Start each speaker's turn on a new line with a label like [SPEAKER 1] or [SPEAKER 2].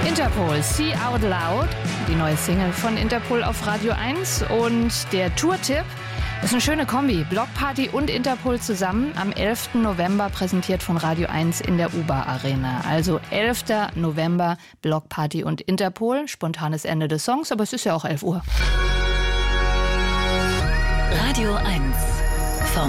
[SPEAKER 1] Interpol, See Out Loud, die neue Single von Interpol auf Radio 1. Und der Tourtipp ist eine schöne Kombi. Blockparty und Interpol zusammen am 11. November, präsentiert von Radio 1 in der UBA Arena. Also 11. November, Blockparty und Interpol. Spontanes Ende des Songs, aber es ist ja auch 11 Uhr.
[SPEAKER 2] Radio 1